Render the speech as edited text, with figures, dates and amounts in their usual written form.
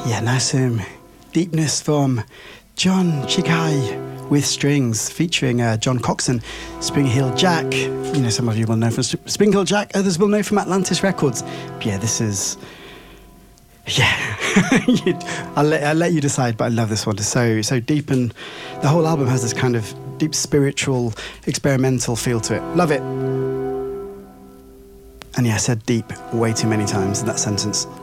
Yeah, nice deepness from John Chikai with strings, featuring John Coxon, Spring Heel Jack. You know, some of you will know from Spring Heel Jack, others will know from Atlantis Records. But yeah, this is... Yeah, I'll let you decide, but I love this one. It's so deep, and the whole album has this kind of deep spiritual, experimental feel to it. Love it. And yeah, I said deep way too many times in that sentence.